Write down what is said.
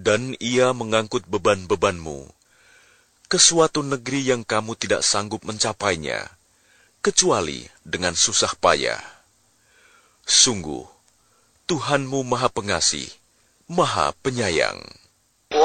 dan Ia mengangkut beban-bebanmu ke suatu negeri yang kamu tidak sanggup mencapainya, kecuali dengan susah payah. Sungguh, Tuhanmu Maha Pengasih, Maha Penyayang.